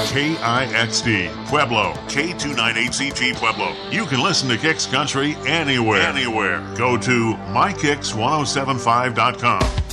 KIXD, Pueblo, K298CG Pueblo. You can listen to Kicks Country anywhere. Go to mykicks1075.com.